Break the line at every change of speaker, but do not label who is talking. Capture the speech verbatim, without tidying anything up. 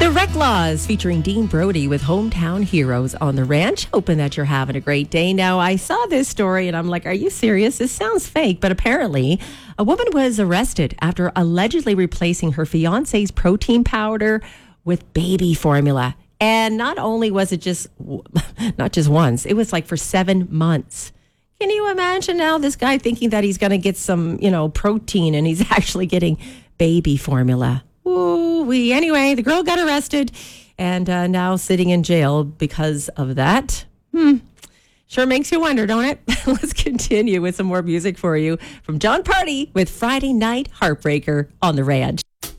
The Rec Laws featuring Dean Brody with Hometown Heroes on the Ranch. Hoping that you're having a great day. Now, I saw this story and I'm like, are you serious? This sounds fake. But apparently, a woman was arrested after allegedly replacing her fiance's protein powder with baby formula. And not only was it just, not just once, it was like for seven months. Can you imagine now this guy thinking that he's going to get some, you know, protein and he's actually getting baby formula? Ooh, we anyway, the girl got arrested and uh, now sitting in jail because of that. Hmm. Sure makes you wonder, don't it? Let's continue with some more music for you from John Party with Friday Night Heartbreaker on the Ranch.